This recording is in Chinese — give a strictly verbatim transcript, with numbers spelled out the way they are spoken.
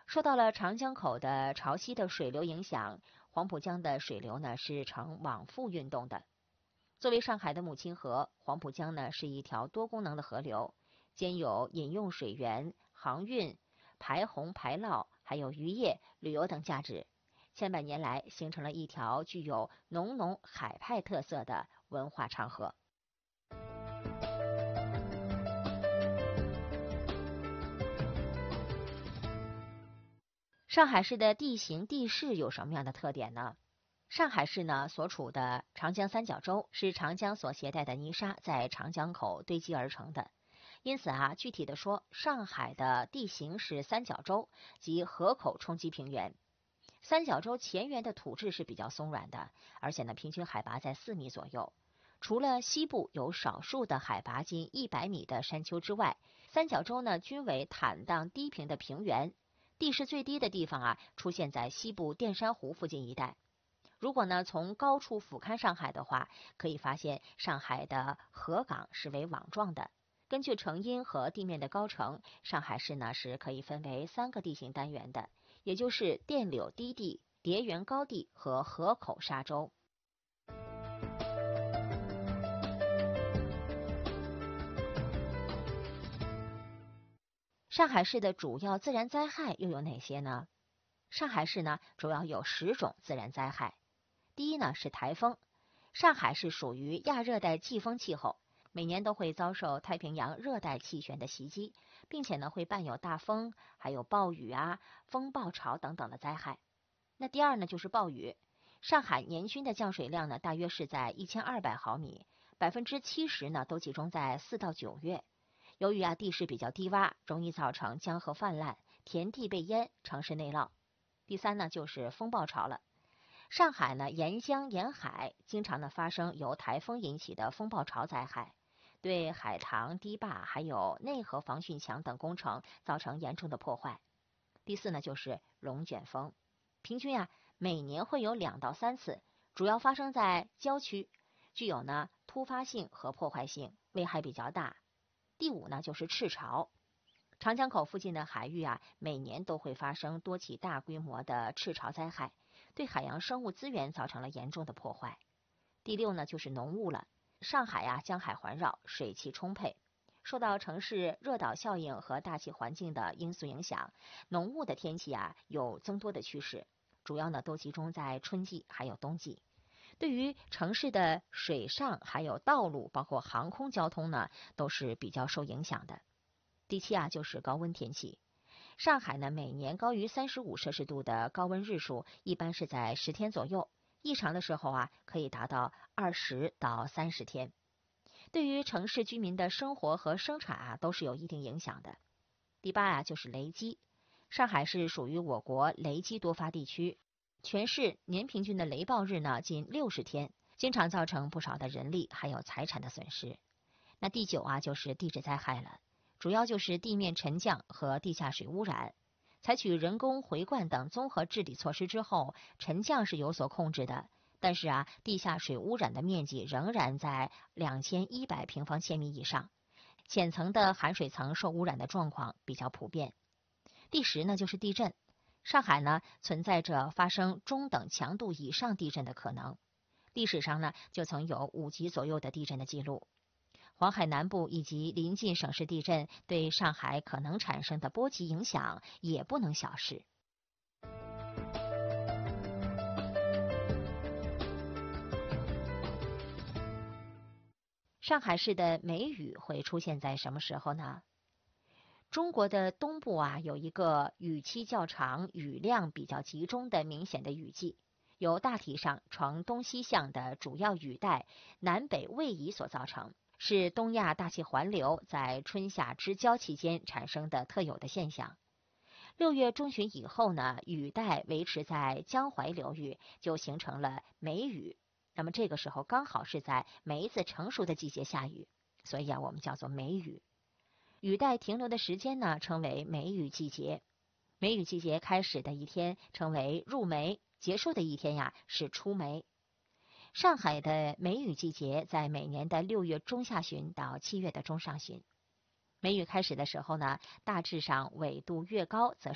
受到了长江口的潮汐的水流影响，黄浦江的水流呢是呈往复运动的。作为上海的母亲河，黄浦江呢是一条多功能的河流，兼有饮用水源、航运、排洪排涝，还有渔业、旅游等价值。千百年来，形成了一条具有浓浓海派特色的文化长河。上海市的地形地势有什么样的特点呢？上海市呢所处的长江三角洲是长江所携带的泥沙在长江口堆积而成的，因此啊，具体的说，上海的地形是三角洲，即河口冲积平原。三角洲前缘的土质是比较松软的，而且呢，平均海拔在四米左右。除了西部有少数的海拔近一百米的山丘之外，三角洲呢均为坦荡低平的平原。地势最低的地方啊，出现在西部淀山湖附近一带。如果呢从高处俯瞰上海的话，可以发现上海的河港是为网状的。根据成因和地面的高程，上海市呢是可以分为三个地形单元的，也就是电柳低地、叠垣高地和河口沙洲。上海市的主要自然灾害又有哪些呢？上海市呢主要有十种自然灾害。第一呢是台风。上海市属于亚热带季风气候，每年都会遭受太平洋热带气旋的袭击，并且呢会伴有大风，还有暴雨啊、风暴潮等等的灾害。那第二呢就是暴雨。上海年均的降水量呢大约是在一千二百毫米，百分之七十呢都集中在四到九月。由于啊地势比较低洼，容易造成江河泛滥、田地被淹、城市内涝。第三呢就是风暴潮了。上海呢沿江沿海经常呢发生由台风引起的风暴潮灾害，对海塘、堤坝还有内河防汛墙等工程造成严重的破坏。第四呢就是龙卷风，平均啊每年会有两到三次，主要发生在郊区，具有呢突发性和破坏性，危害比较大。第五呢就是赤潮，长江口附近的海域啊，每年都会发生多起大规模的赤潮灾害，对海洋生物资源造成了严重的破坏。第六呢就是浓雾了。上海啊江海环绕，水汽充沛，受到城市热岛效应和大气环境的因素影响，浓雾的天气啊有增多的趋势，主要呢都集中在春季还有冬季。对于城市的水上还有道路，包括航空交通呢，都是比较受影响的。第七啊，就是高温天气。上海呢，每年高于三十五摄氏度的高温日数一般是在十天左右，异常的时候啊，可以达到二十到三十天。对于城市居民的生活和生产啊，都是有一定影响的。第八啊，就是雷击。上海是属于我国雷击多发地区，全市年平均的雷暴日呢近六十天，经常造成不少的人力还有财产的损失。那第九啊，就是地质灾害了。主要就是地面沉降和地下水污染。采取人工回灌等综合治理措施之后，沉降是有所控制的，但是啊，地下水污染的面积仍然在两千一百平方千米以上，浅层的含水层受污染的状况比较普遍。第十呢，就是地震。上海呢，存在着发生中等强度以上地震的可能。历史上呢，就曾有五级左右的地震的记录。黄海南部以及邻近省市地震对上海可能产生的波及影响也不能小视。上海市的梅雨会出现在什么时候呢？中国的东部啊，有一个雨期较长、雨量比较集中的明显的雨季，由大体上呈东西向的主要雨带南北位移所造成。是东亚大气环流在春夏之交期间产生的特有的现象。六月中旬以后呢，雨带维持在江淮流域，就形成了梅雨。那么这个时候刚好是在梅子成熟的季节下雨，所以啊，我们叫做梅雨。雨带停留的时间呢，称为梅雨季节。梅雨季节开始的一天称为入梅，结束的一天呀是出梅。上海的梅雨季节在每年的六月中下旬到七月的中上旬。梅雨开始的时候呢，大致上纬度越高则